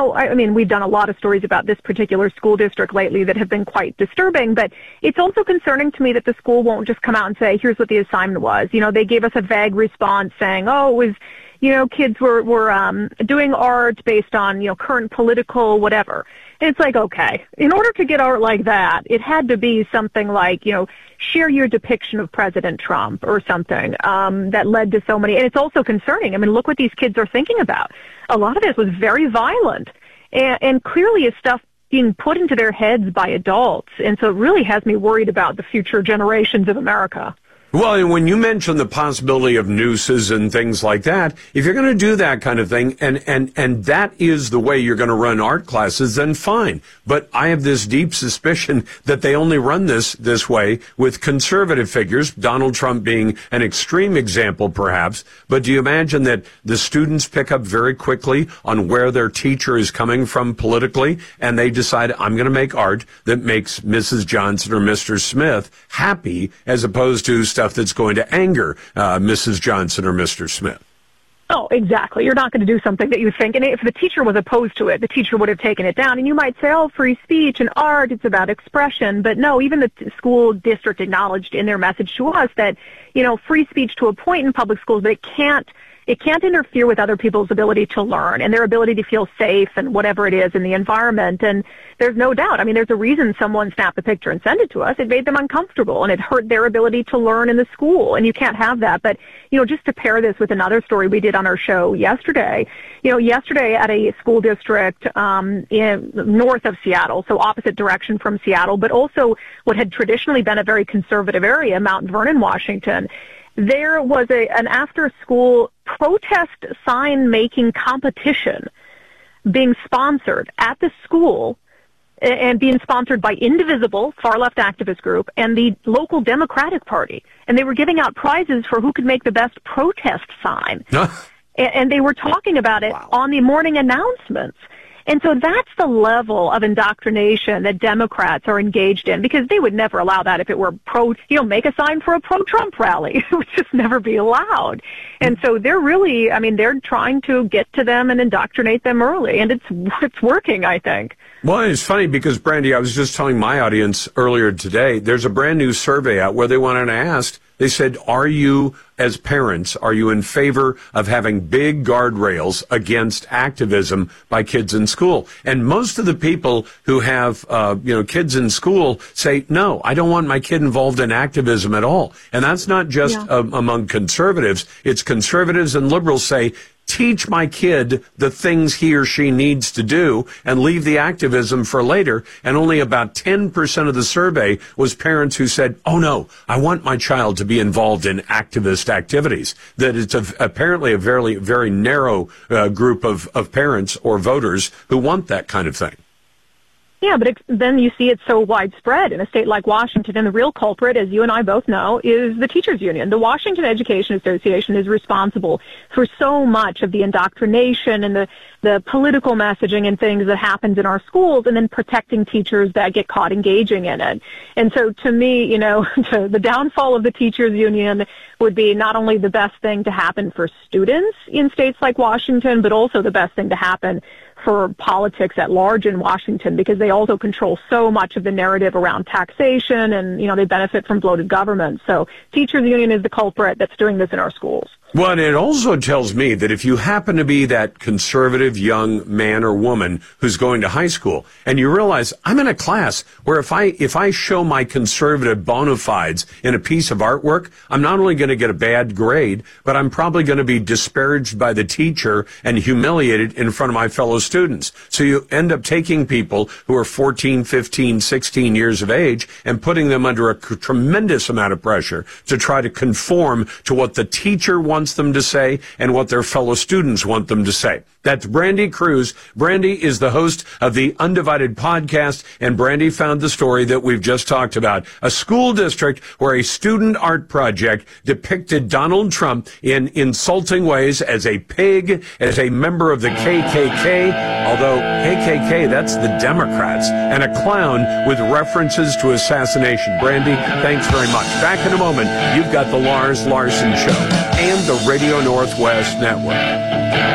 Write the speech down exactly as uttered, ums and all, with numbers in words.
know, I, I mean, we've done a lot of stories about this particular school district lately that have been quite disturbing, but it's also concerning to me that the school won't just come out and say, here's what the assignment was. You know, they gave us a vague response saying, oh, it was, you know, kids were, were um, doing art based on, you know, current political whatever. And it's like, okay, in order to get art like that, it had to be something like, you know, share your depiction of President Trump or something um, that led to so many. And it's also concerning. I mean, look what these kids are thinking about. A lot of this was very violent and, and clearly is stuff being put into their heads by adults. And so it really has me worried about the future generations of America. Well, and when you mention the possibility of nooses and things like that, if you're going to do that kind of thing, and, and, and that is the way you're going to run art classes, then fine. But I have this deep suspicion that they only run this this way with conservative figures, Donald Trump being an extreme example, perhaps. But do you imagine that the students pick up very quickly on where their teacher is coming from politically, and they decide, I'm going to make art that makes Missus Johnson or Mister Smith happy, as opposed to stuff that's going to anger uh, Missus Johnson or Mister Smith? Oh, exactly. You're not going to do something that you think, and if the teacher was opposed to it, the teacher would have taken it down. And you might say, oh, free speech and art, it's about expression. But no, even the school district acknowledged in their message to us that, you know, free speech to a point in public schools, but it can't It can't interfere with other people's ability to learn and their ability to feel safe and whatever it is in the environment. And there's no doubt. I mean, there's a reason someone snapped the picture and sent it to us. It made them uncomfortable and it hurt their ability to learn in the school. And you can't have that. But, you know, just to pair this with another story we did on our show yesterday, you know, yesterday at a school district um, in north of Seattle, so opposite direction from Seattle, but also what had traditionally been a very conservative area, Mount Vernon, Washington, there was a, an after-school protest sign-making competition being sponsored at the school and being sponsored by Indivisible, far-left activist group, and the local Democratic Party. And they were giving out prizes for who could make the best protest sign. And they were talking about it wow. on the morning announcements. And so that's the level of indoctrination that Democrats are engaged in, because they would never allow that if it were pro, you know, make a sign for a pro-Trump rally. It would just never be allowed. And so they're really, I mean, they're trying to get to them and indoctrinate them early, and it's it's working, I think. Well, it's funny because, Brandy, I was just telling my audience earlier today, there's a brand new survey out where they went and asked, they said, are you, as parents, are you in favor of having big guardrails against activism by kids in school? And most of the people who have, uh, you know, kids in school say, no, I don't want my kid involved in activism at all. And that's not just yeah. um, among conservatives. It's conservatives and liberals say, teach my kid the things he or she needs to do and leave the activism for later. And only about ten percent of the survey was parents who said, oh, no, I want my child to be involved in activist activities. That it's a, apparently a very, very narrow uh, group of, of parents or voters who want that kind of thing. Yeah, but it, then you see it so widespread in a state like Washington, and the real culprit, as you and I both know, is the teachers union. The Washington Education Association is responsible for so much of the indoctrination and the, the political messaging and things that happens in our schools, and then protecting teachers that get caught engaging in it. And so to me, you know, to the downfall of the teachers union would be not only the best thing to happen for students in states like Washington, but also the best thing to happen for politics at large in Washington, because they also control so much of the narrative around taxation, and, you know, they benefit from bloated government. So teachers union is the culprit that's doing this in our schools. Well, and it also tells me that if you happen to be that conservative young man or woman who's going to high school, and you realize I'm in a class where if I if I show my conservative bona fides in a piece of artwork, I'm not only going to get a bad grade, but I'm probably going to be disparaged by the teacher and humiliated in front of my fellow students. So you end up taking people who are fourteen, fifteen, sixteen years of age and putting them under a tremendous amount of pressure to try to conform to what the teacher wants them to say and what their fellow students want them to say. That's Brandy Cruz. Brandy is the host of the Undivided podcast, and Brandy found the story that we've just talked about. A school district where a student art project depicted Donald Trump in insulting ways as a pig, as a member of the K K K, although K K K, that's the Democrats, and a clown with references to assassination. Brandy, thanks very much. Back in a moment, you've got the Lars Larson Show and the Radio Northwest Network.